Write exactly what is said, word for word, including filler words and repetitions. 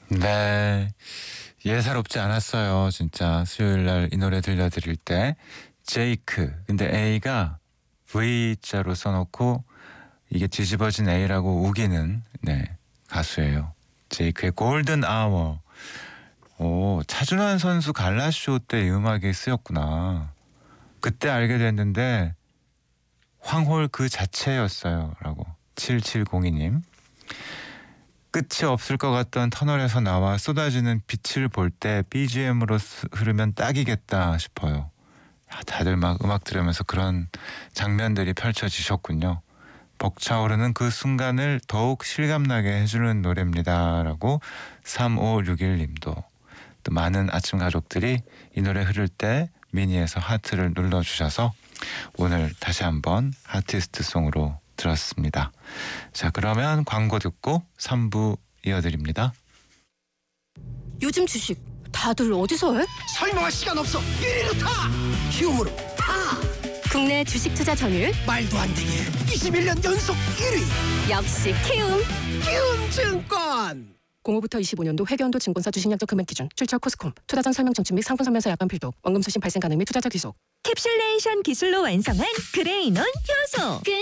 네. 예사롭지 않았어요. 진짜 수요일 날 이 노래 들려드릴 때. 제이크. 근데 A가 V자로 써놓고 이게 뒤집어진 A라고 우기는 네 가수예요. 제이크의 골든 아워. 오, 차준환 선수 갈라쇼 때 이 음악이 쓰였구나. 그때 알게 됐는데 황홀 그 자체였어요. 라고. 칠칠공이 님. 끝이 없을 것 같던 터널에서 나와 쏟아지는 빛을 볼 때 비지엠으로 흐르면 딱이겠다 싶어요. 야, 다들 막 음악 들으면서 그런 장면들이 펼쳐지셨군요. 벅차오르는 그 순간을 더욱 실감나게 해주는 노래입니다. 라고 삼오육일 님도 또 많은 아침 가족들이 이 노래 흐를 때 미니에서 하트를 눌러주셔서 오늘 다시 한번 아티스트송으로 들었습니다. 자, 그러면 광고 듣고 삼 부 이어드립니다. 요즘 주식 다들 어디서 해? 설명할 시간 없어. 일 위로 타. 키움으로 타. 국내 주식 투자 점유율 말도 안 되게 이십일 년 연속 일 위. 역시 키움. 키움증권. 공호부터 이십오 년도 회계연도 증권사 주식약정 금액 기준 출처 코스콤 투자 전 설명 청취 및 상품 설명서 약관 필독 원금 수신 발생 가능 및 투자자 귀속 캡슐레이션 기술로 완성한 그레이논 효소.